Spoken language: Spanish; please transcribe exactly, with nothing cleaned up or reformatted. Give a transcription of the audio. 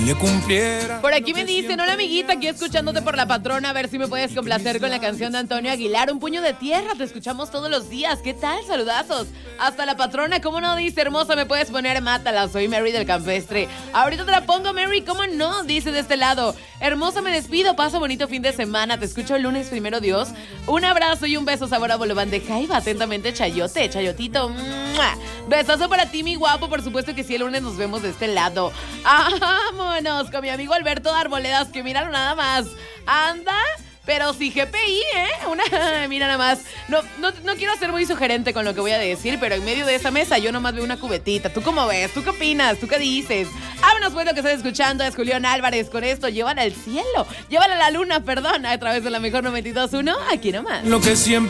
le cumpliera. Por aquí me dicen, hola amiguita, aquí escuchándote por la patrona, a ver si me puedes complacer con la canción de Antonio Aguilar, Un puño de tierra, te escuchamos todos los días, ¿qué tal? Saludazos, hasta la patrona, ¿cómo no? Dice, hermosa, me puedes poner Mátala, soy Mary del Campestre. Ahorita te la pongo, Mary, ¿cómo no? Dice de este lado, hermosa, me despido, paso bonito fin de semana, te escucho el lunes, primero Dios. Un abrazo y un beso, sabor a bolobán de Jaiba, atentamente Chayote, Chayotito. ¡Mua! Besazo para ti, mi guapo, por supuesto que sí, el lunes nos vemos de este lado. Vámonos con mi amigo Alberto Arboledas, que míralo nada más. Anda, pero sí G P I, ¿eh? Una, mira nada más. No, no, no quiero ser muy sugerente con lo que voy a decir, pero en medio de esa mesa yo nomás veo una cubetita. ¿Tú cómo ves? ¿Tú qué opinas? ¿Tú qué dices? Vámonos, pues, lo que estás escuchando es Julián Álvarez. Con esto, llévala al cielo. Llévala a la luna, perdón, a través de la mejor noventa y dos punto uno. Aquí nomás. Lo que siempre